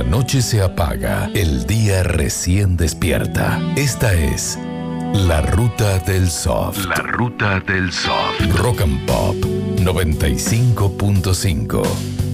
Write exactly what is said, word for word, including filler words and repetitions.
noche se apaga, el día recién despierta. Esta es La Ruta del Soft. La Ruta del Soft. Rock and Pop noventa y cinco punto cinco.